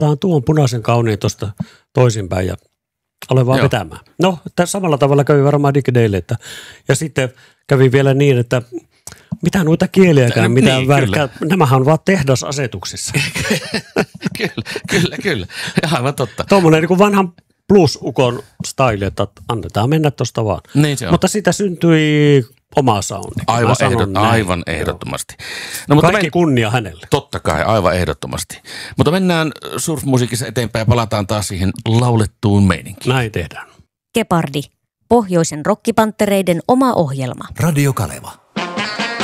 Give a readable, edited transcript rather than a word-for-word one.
otetaan tuon punaisen kauniin tuosta toisinpäin ja ole vaan vetämään. No, samalla tavalla kävi varmaan Dick Dale, ja sitten kävi vielä niin, että mitä noita kieliäkään, mitä niin, värkkää. Nämähän on vaan tehdasasetuksissa. Kyllä. Aivan totta. Tuommoinen niin kuin vanhan blues-ukon style, että annetaan mennä tuosta vaan. Niin se on. Mutta siitä syntyi oma soundi. Aivan ehdottomasti. No, mutta kaikki kunnia hänelle. Totta kai, aivan ehdottomasti. Mutta mennään surfmusiikissa eteenpäin ja palataan taas siihen laulettuun meininkiin. Näin tehdään. Gepardi, pohjoisen rokkipanttereiden oma ohjelma. Radio Kaleva.